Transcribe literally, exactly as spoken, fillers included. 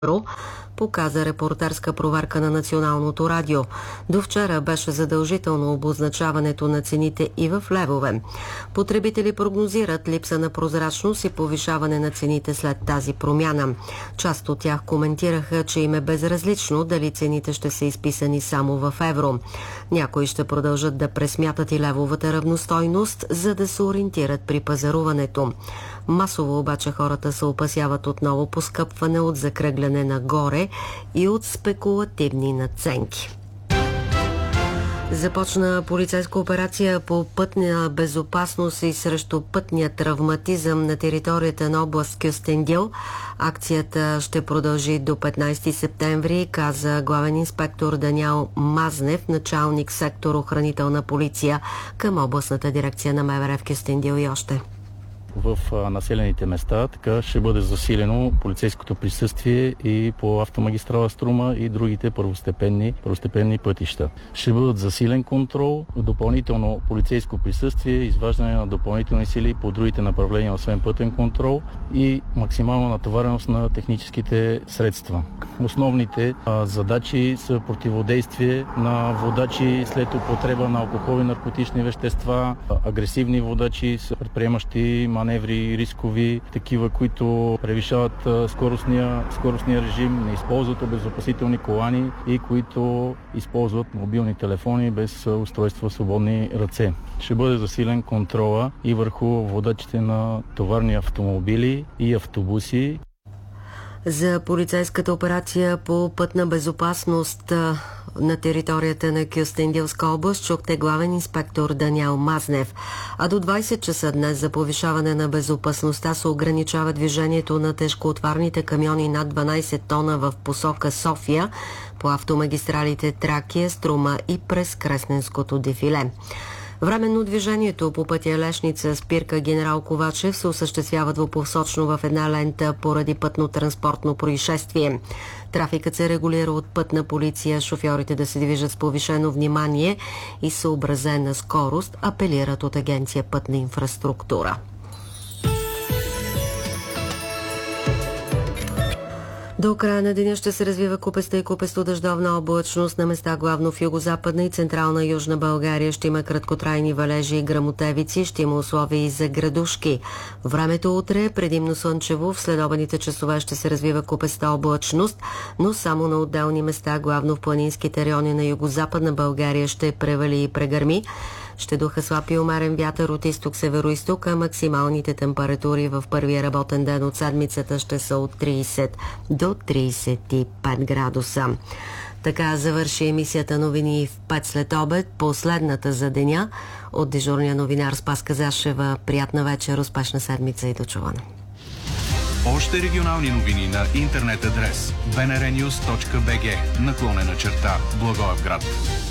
показа репортерска проверка на Националното радио. До вчера беше задължително обозначаването на цените и в левове. Потребители прогнозират липса на прозрачност и повишаване на цените след тази промяна. Част от тях коментираха, че им е безразлично дали цените ще са изписани само в евро. Някои ще продължат да пресмятат и левовата равностойност, за да се ориентират при пазаруването. Масово обаче хората се опасяват от ново поскъпване, от закръгляне нагоре и от спекулативни надценки. Започна полицейска операция по пътна безопасност и срещу пътния травматизъм на територията на област Кюстендил. Акцията ще продължи до петнайсети септември, каза главен инспектор Даниел Мазнев, началник сектор охранителна полиция към областната дирекция на МВР в Кюстендил и още. В населените места така ще бъде засилено полицейското присъствие и по автомагистрала Струма и другите първостепенни, първостепенни пътища. Ще бъдат засилен контрол, допълнително полицейско присъствие, изваждане на допълнителни сили по другите направления, освен пътен контрол и максимална натовареност на техническите средства. Основните а, задачи са противодействие на водачи след употреба на алкохол и наркотични вещества, агресивни водачи, предприемащи маневри рискови, такива, които превишават скоростния, скоростния режим, не използват обезопасителни колани и които използват мобилни телефони без устройства свободни ръце. Ще бъде засилен контрола и върху водачите на товарни автомобили и автобуси. За полицейската операция по пътна безопасност на територията на Кюстендилска област чухте главен инспектор Даниел Мазнев. А до двайсет часа днес за повишаване на безопасността се ограничава движението на тежкоотварните камиони над дванайсет тона в посока София по автомагистралите Тракия, Струма и през Кресненското дефиле. Временно движението по пътя Лешница спирка Генерал Ковачев се осъществява двупосочно в една лента поради пътно-транспортно происшествие. Трафикът се регулира от пътна полиция, шофьорите да се движат с повишено внимание и съобразена скорост, апелират от агенция Пътна инфраструктура. До края на деня ще се развива купеста и купесто-дъждовна облачност на места главно в югозападна и централна южна България. Ще има краткотрайни валежи и гръмотевици, ще има условия и за градушки. Времето утре е предимно слънчево, в следобедните часове ще се развива купеста облачност, но само на отделни места, главно в планинските райони на югозападна България ще превали и прегърми. Ще духа слаб и умерен вятър от изток-североизток, а максималните температури в първия работен ден от седмицата ще са от трийсет до трийсет и пет градуса. Така завърши емисията новини в пет след обед, последната за деня. От дежурния новинар Спаска Зашева, приятна вечер, успешна седмица и дочуване. Още регионални новини на интернет адрес би ен ар нюз точка би джи наклонена черта Благоевград.